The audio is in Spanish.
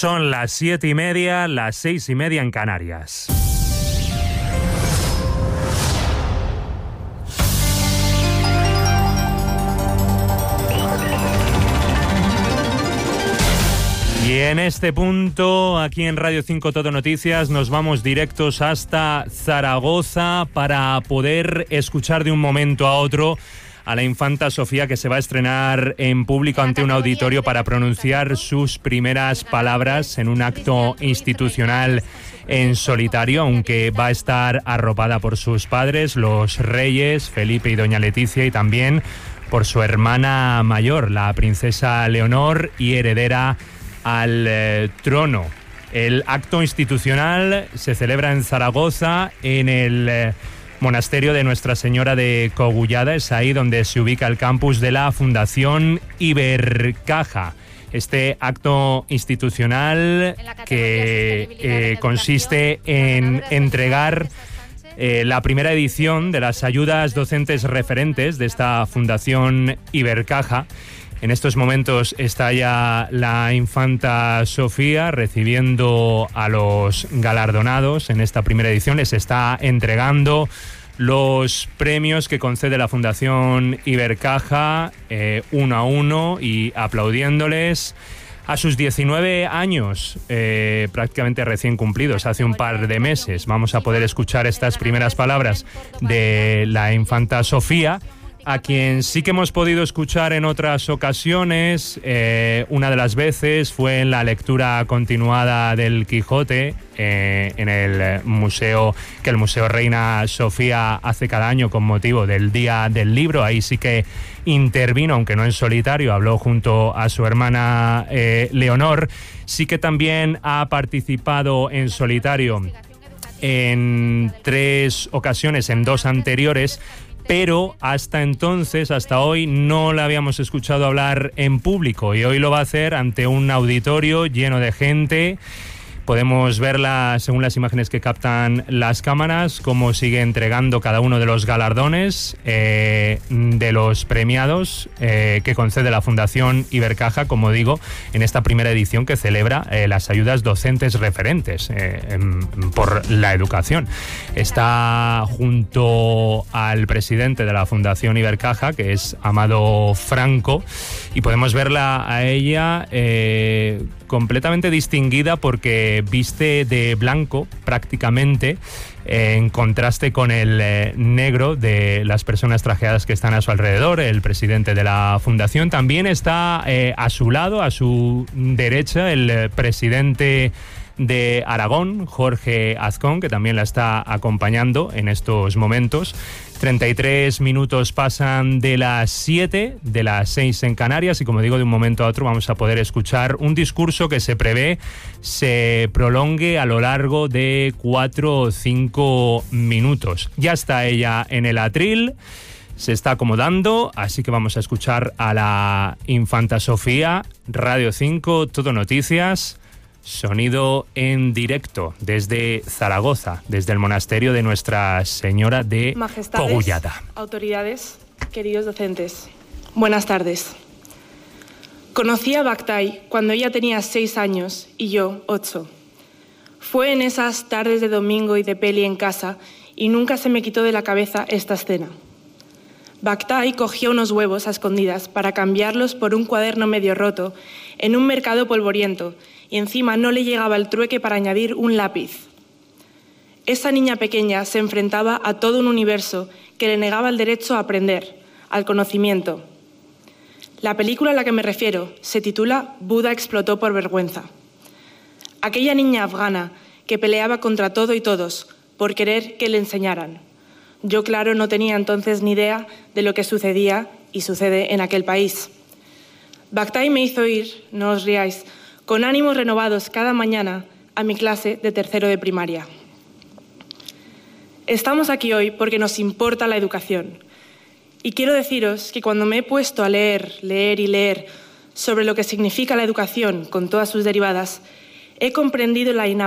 Son las 7:30, las 6:30 en Canarias. Y en este punto, aquí en Radio 5 Todo Noticias, nos vamos directos hasta Zaragoza para poder escuchar de un momento a otro a la infanta Sofía, que se va a estrenar en público ante un auditorio para pronunciar sus primeras palabras en un acto institucional en solitario, aunque va a estar arropada por sus padres, los reyes Felipe y doña Leticia, y también por su hermana mayor, la princesa Leonor, y heredera al trono. El acto institucional se celebra en Zaragoza, en el monasterio de Nuestra Señora de Cogullada. Es ahí donde se ubica el campus de la Fundación Ibercaja. Este acto institucional que consiste en entregar la primera edición de las ayudas docentes referentes de esta Fundación Ibercaja. En estos momentos está ya la infanta Sofía recibiendo a los galardonados en esta primera edición. Les está entregando los premios que concede la Fundación Ibercaja uno a uno y aplaudiéndoles a sus 19 años, prácticamente recién cumplidos, hace un par de meses. Vamos a poder escuchar estas primeras palabras de la infanta Sofía, a quien sí que hemos podido escuchar en otras ocasiones. Una de las veces fue en la lectura continuada del Quijote en el museo, que el Museo Reina Sofía hace cada año con motivo del Día del Libro. Ahí sí que intervino, aunque no en solitario, habló junto a su hermana Leonor. Sí que también ha participado en solitario en 3 ocasiones, en 2 anteriores, pero hasta entonces, hasta hoy, no la habíamos escuchado hablar en público, y hoy lo va a hacer ante un auditorio lleno de gente. Podemos verla, según las imágenes que captan las cámaras, cómo sigue entregando cada uno de los galardones de los premiados que concede la Fundación Ibercaja, como digo, en esta primera edición que celebra las ayudas docentes referentes por la educación. Está junto al presidente de la Fundación Ibercaja, que es Amado Franco, y podemos verla a ella completamente distinguida porque viste de blanco prácticamente, en contraste con el negro de las personas trajeadas que están a su alrededor. El presidente de la fundación también está a su lado, a su derecha, el presidente de Aragón, Jorge Azcón, que también la está acompañando en estos momentos. 33 minutos pasan de las 7, de las 6 en Canarias, y como digo, de un momento a otro vamos a poder escuchar un discurso que se prevé se prolongue a lo largo de 4 o 5 minutos. Ya está ella en el atril, se está acomodando, así que vamos a escuchar a la infanta Sofía. Radio 5, Todo Noticias. Sonido en directo desde Zaragoza, desde el monasterio de Nuestra Señora de Majestades, Cogullada. Autoridades, queridos docentes, buenas tardes. Conocí a Bactay cuando ella tenía 6 años y yo 8. Fue en esas tardes de domingo y de peli en casa, y nunca se me quitó de la cabeza esta escena. Bactay cogía unos huevos a escondidas para cambiarlos por un cuaderno medio roto en un mercado polvoriento, y encima no le llegaba el trueque para añadir un lápiz. Esa niña pequeña se enfrentaba a todo un universo que le negaba el derecho a aprender, al conocimiento. La película a la que me refiero se titula Buda explotó por vergüenza. Aquella niña afgana que peleaba contra todo y todos por querer que le enseñaran. Yo, claro, no tenía entonces ni idea de lo que sucedía y sucede en aquel país. Bactay me hizo ir, no os riáis, con ánimos renovados cada mañana a mi clase de 3º de primaria. Estamos aquí hoy porque nos importa la educación. Y quiero deciros que cuando me he puesto a leer y leer sobre lo que significa la educación con todas sus derivadas, he comprendido la